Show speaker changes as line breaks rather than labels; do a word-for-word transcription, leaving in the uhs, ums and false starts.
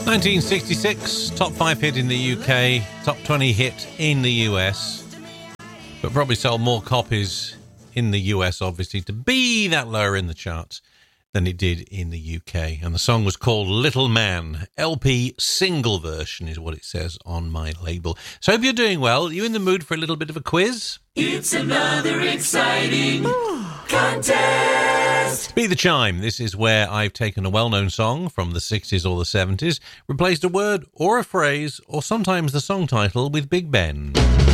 nineteen sixty-six, top five hit in the U K, top twenty hit in the U S, but probably sold more copies in the U S, obviously, to be that lower in the charts than it did in the U K. And the song was called Little Man. L P single version is what it says on my label. So hope you're doing well. Are you in the mood for a little bit of a quiz?
It's another exciting contest.
Be the Chime. This is where I've taken a well-known song from the sixties or the seventies, replaced a word or a phrase or sometimes the song title with Big Ben.